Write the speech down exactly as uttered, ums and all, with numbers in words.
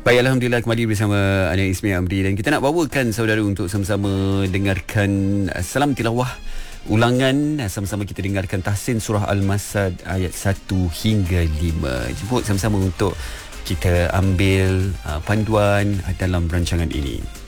Baik, Alhamdulillah kembali bersama Ana Ismi Amri dan kita nak bawakan saudara untuk sama-sama dengarkan uh, Salam Tilawah ulangan. Sama-sama kita dengarkan tahsin surah Al-Masad ayat satu hingga lima. Jemput sama-sama untuk kita ambil uh, panduan dalam rancangan ini.